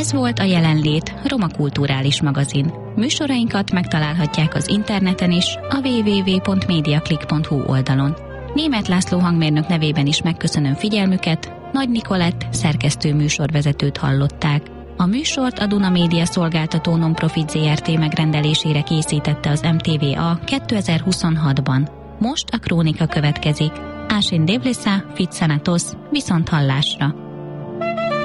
Ez volt a Jelenlét Roma Kulturális Magazin. Műsorainkat megtalálhatják az interneten is, a www.mediaclick.hu oldalon. Németh László hangmérnök nevében is megköszönöm figyelmüket, Nagy Nikolett szerkesztő műsorvezetőt hallották. A műsort a Duna Média szolgáltató non-profit ZRT megrendelésére készítette az MTVA 2026-ban. Most a krónika következik. Ásin Dévlésza, Fitszanatos, viszont hallásra!